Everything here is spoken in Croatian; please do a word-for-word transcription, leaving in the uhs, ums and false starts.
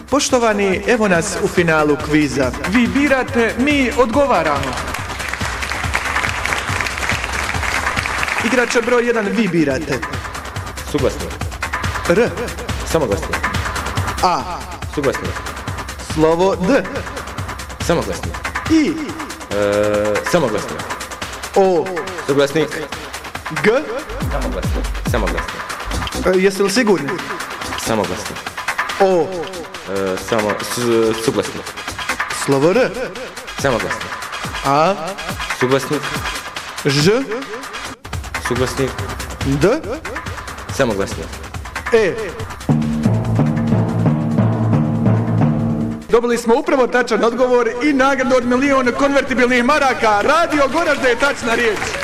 Poštovani, evo nas u finalu kviza. Vi birate, mi odgovaramo. Igrača broj jedan, vi birate. Suglasni. R. Samoglasni. A. Suglasni. Slovo D. Samoglasni. I. E, samoglasni. O. Suglasnik. G. Samoglasni. Samoglasni. E, jeste li sigurni? Samoglasni. O. E, samo, s, suglasni. Slovo R. Samoglasni. A. Suglasnik. Ž. Suglasnik. D. Samoglasni. E. Dobili smo upravo tačan odgovor i nagradu od milion konvertibilnih maraka. Radio Goražde je tačna riječ.